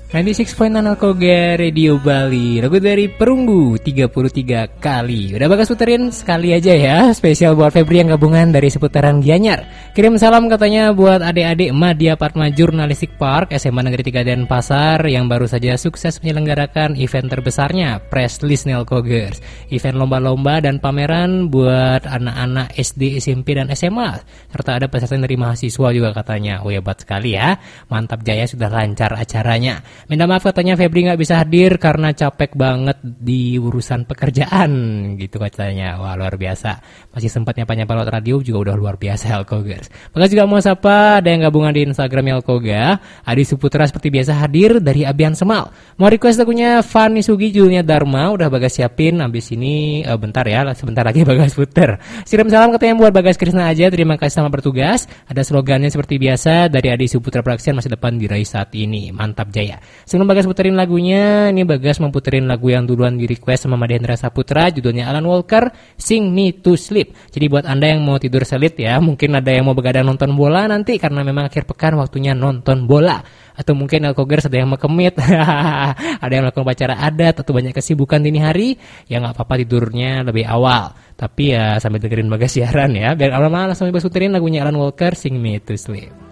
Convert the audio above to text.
96.9 Alkoga Radio Bali. Lagu dari Perunggu 33 kali. Udah Bagas puterin sekali aja ya. Spesial buat Febri yang gabungan dari seputaran Gianyar. Kirim salam katanya buat adik-adik Madya Padma Jurnalistik Park SMA Negeri 3 Denpasar yang baru saja sukses menyelenggarakan event terbesarnya Press List Nelkogers. Event lomba-lomba dan pameran buat anak-anak SD, SMP dan SMA. Serta ada peserta dari mahasiswa juga katanya. Oh hebat sekali ya. Mantap jaya sudah lancar acaranya. Minta maaf katanya Febri gak bisa hadir karena capek banget di urusan pekerjaan gitu katanya. Wah luar biasa. Masih sempat nyapa-nyapa lewat radio juga udah luar biasa Alkogers. Maka juga mau sapa ada yang gabungan di Instagram Alkoga. Adi Suputra seperti biasa hadir dari Abian Semal. Mau request lagunya Fanny Sugi Julnya Dharma. Udah Bagas siapin. Abis ini bentar ya, sebentar lagi Bagas puter. Kirim salam katanya buat Bagas Krisna aja. Terima kasih sama bertugas. Ada slogannya seperti biasa dari Adi Suputra Production, masa depan diraih saat ini. Mantap jaya. Sebelum Bagas puterin lagunya, ini Bagas memputerin lagu yang duluan di request sama Madhendra Saputra, judulnya Alan Walker, Sing Me to Sleep. Jadi buat Anda yang mau tidur selit ya, mungkin ada yang mau begadang nonton bola nanti karena memang akhir pekan waktunya nonton bola. Atau mungkin Alkogers ada yang mau kemit, ada yang melakukan upacara adat atau banyak kesibukan dini hari, ya nggak apa-apa tidurnya lebih awal. Tapi ya sambil dengerin Bagas siaran ya, biar awal-awal langsung Bagas puterin lagunya Alan Walker, Sing Me to Sleep.